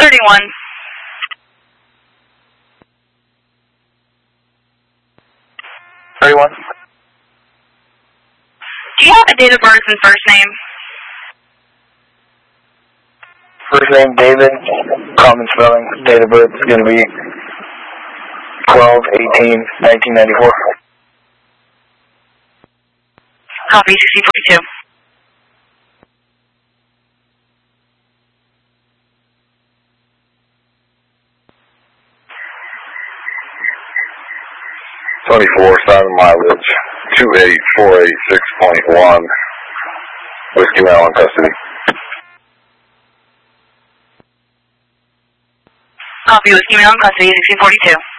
31. 31. Do you have a date of birth and first name? First name David, common spelling, date of birth is going to be 12/18/1994. Copy, 6042. Simon mileage, 28486.1, Whiskey Male in custody. Copy, Whiskey Male in custody, 1642.